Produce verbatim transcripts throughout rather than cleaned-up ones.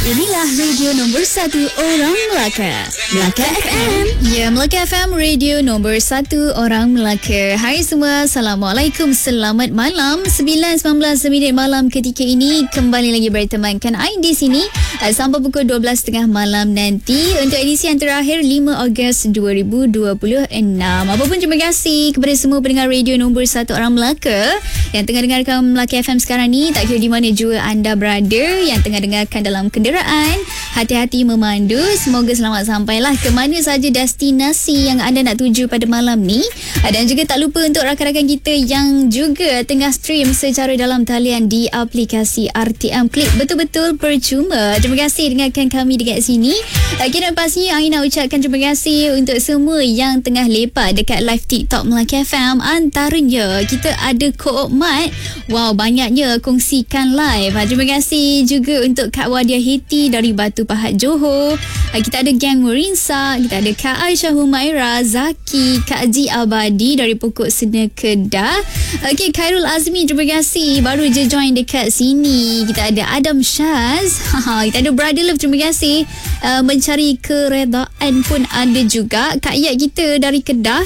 Inilah radio nombor satu orang Melaka, Melaka F M. Ya, Melaka F M, radio nombor satu orang Melaka. Hai semua, Assalamualaikum, selamat malam. sembilan sembilan belas minit malam ketika ini kembali lagi bertemankan Ain di sini sampai pukul dua belas tiga puluh malam nanti untuk edisi yang terakhir lima Ogos dua ribu dua puluh enam. Apapun, terima kasih kepada semua pendengar radio nombor satu orang Melaka yang tengah dengarkan Melaka F M sekarang ni, tak kira di mana jua anda berada, yang tengah dengarkan dalam kenderaan. Hati-hati memandu. Semoga selamat sampailah ke mana saja destinasi yang anda nak tuju pada malam ni. Dan juga tak lupa untuk rakan-rakan kita yang juga tengah stream secara dalam talian di aplikasi R T M Klik betul-betul percuma. Terima kasih dengarkan kami dekat sini. Kira pastinya Aina ucapkan terima kasih untuk semua yang tengah lepak dekat live TikTok Melaka F M. Antaranya kita ada Ko Mat. Wow, banyaknya kongsikan live. Terima kasih juga untuk Kak Wadia Hiti dari Batu Pahat Johor. Kita ada Gang Merinsa, kita ada Kak Aisyah Humaira, Zaki, Kak Ji Abadi dari Pokok Sena Kedah. Okey, Khairul Azmi, terima kasih baru je join dekat sini. Kita ada Adam Syaz. Kita ada Brother Love, terima kasih. Uh, mencari keredaan pun ada juga. Kak Yat kita dari Kedah.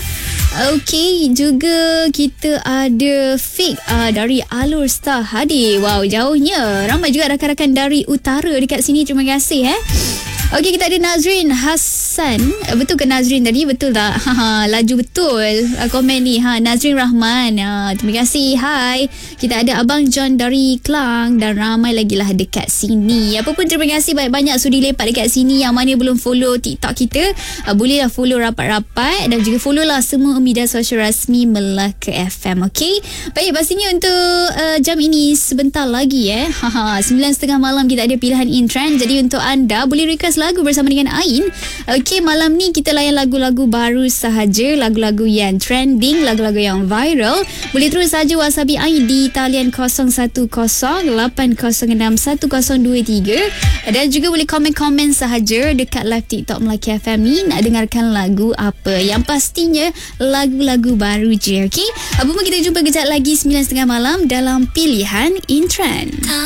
Okey, juga kita ada Fik uh, dari Alur Star Hadir. Wow, jauhnya. Ramai juga rakan-rakan dari utara dekat sini. Terima kasih eh. Okey, kita ada Nazrin Hassan. Betul ke Nazrin tadi? Betul tak? Ha, laju betul komen ni. Ha, Nazrin Rahman. Ha, terima kasih. Hai. Kita ada Abang John dari Klang dan ramai lagi lah dekat sini. Apa pun, terima kasih banyak-banyak sudi lepak dekat sini. Yang mana belum follow TikTok kita, uh, bolehlah follow rapat-rapat dan juga follow lah semua media sosial rasmi Melaka F M. Okey. Baik, pastinya untuk uh, jam ini sebentar lagi eh. Ha, ha, sembilan tiga puluh malam kita ada pilihan in trend. Jadi untuk anda boleh request lagu bersama dengan Ain. Okey, malam ni kita layan lagu-lagu baru sahaja, lagu-lagu yang trending, lagu-lagu yang viral. Boleh terus saja WhatsApp Ain di talian kosong satu kosong lapan kosong enam satu kosong dua tiga dan juga boleh komen-komen sahaja dekat live TikTok Melaka F M ni nak dengarkan lagu apa. Yang pastinya lagu-lagu baru je. Okey, apa pun, kita jumpa kejap lagi sembilan tiga puluh malam dalam pilihan in trend.